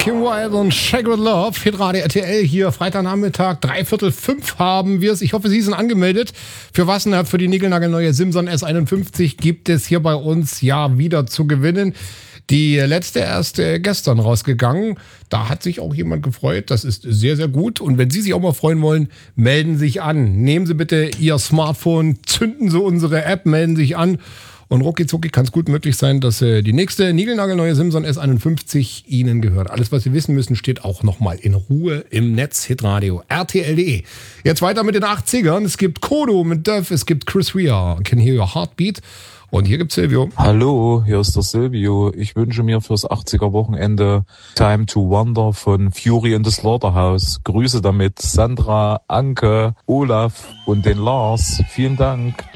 Kim Wilde und Shake With Love, Hitradio RTL hier, Freitagnachmittag, 4:45 haben wir es. Ich hoffe, Sie sind angemeldet. Für was? Für die niegelnagelneue Simson S51 gibt es hier bei uns ja wieder zu gewinnen. Die letzte erst gestern rausgegangen. Da hat sich auch jemand gefreut. Das ist sehr, sehr gut. Und wenn Sie sich auch mal freuen wollen, melden Sie sich an. Nehmen Sie bitte Ihr Smartphone, zünden Sie unsere App, melden sich an. Und rucki kann es gut möglich sein, dass die nächste niegelnagelneue Simson S51 Ihnen gehört. Alles, was Sie wissen müssen, steht auch nochmal in Ruhe im Netz, hitradio rtl.de. Jetzt weiter mit den 80ern. Es gibt Kodo mit Duff, es gibt Chris Rea, Can Hear Your Heartbeat. Und hier gibt's Silvio. Hallo, hier ist der Silvio. Ich wünsche mir fürs 80er-Wochenende Time to Wonder von Fury in the Slaughterhouse. Grüße damit Sandra, Anke, Olaf und den Lars. Vielen Dank.